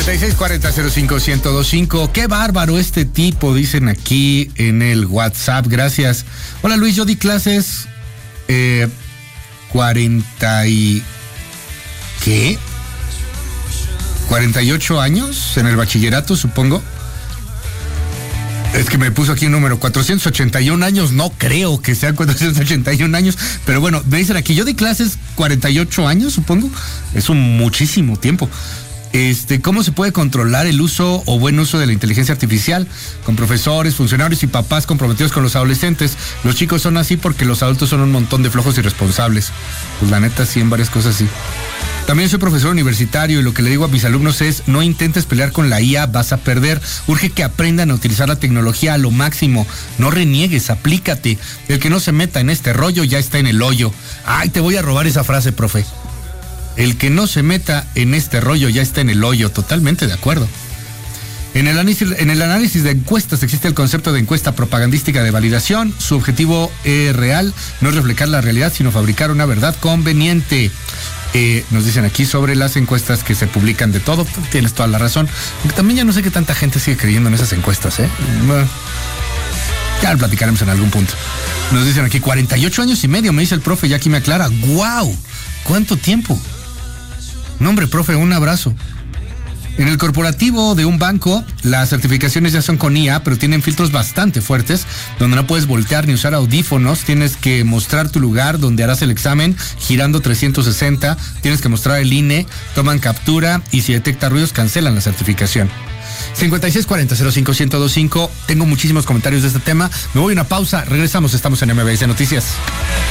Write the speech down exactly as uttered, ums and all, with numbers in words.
cincuenta y seis cuarenta cero cinco ciento veinticinco. Qué bárbaro este tipo, dicen aquí en el WhatsApp. Gracias. Hola Luis, yo di clases eh, cuarenta y... ¿Qué? cuarenta y ocho años en el bachillerato, supongo. Es que me puso aquí un número, cuatrocientos ochenta y un años, no creo que sean cuatrocientos ochenta y un años, pero bueno, me dicen aquí, yo di clases cuarenta y ocho años, supongo, es un muchísimo tiempo. Este, ¿cómo se puede controlar el uso o buen uso de la inteligencia artificial? Con profesores, funcionarios y papás comprometidos con los adolescentes. Los chicos son así porque los adultos son un montón de flojos irresponsables. Pues la neta sí, en varias cosas sí. También soy profesor universitario y lo que le digo a mis alumnos es: no intentes pelear con la I A, vas a perder. Urge que aprendan a utilizar la tecnología a lo máximo. No reniegues, aplícate. El que no se meta en este rollo ya está en el hoyo. Ay, te voy a robar esa frase, profe. El que no se meta en este rollo ya está en el hoyo. Totalmente de acuerdo. En el análisis, en el análisis de encuestas existe el concepto de encuesta propagandística de validación. Su objetivo eh, real no es reflejar la realidad, sino fabricar una verdad conveniente. Eh, nos dicen aquí sobre las encuestas que se publican de todo. Tienes toda la razón. Aunque también ya no sé qué tanta gente sigue creyendo en esas encuestas, ¿eh? Bueno, ya lo platicaremos en algún punto. Nos dicen aquí cuarenta y ocho años y medio, me dice el profe, y aquí me aclara. ¡Guau! ¿Cuánto tiempo? No, hombre, profe, un abrazo. En el corporativo de un banco, las certificaciones ya son con I A, pero tienen filtros bastante fuertes, donde no puedes voltear ni usar audífonos. Tienes que mostrar tu lugar donde harás el examen girando trescientos sesenta, tienes que mostrar el I N E, toman captura y si detecta ruidos cancelan la certificación. cincuenta y seis cuarenta cero cinco ciento veinticinco. Tengo muchísimos comentarios de este tema. Me voy a una pausa, regresamos, estamos en M B S Noticias.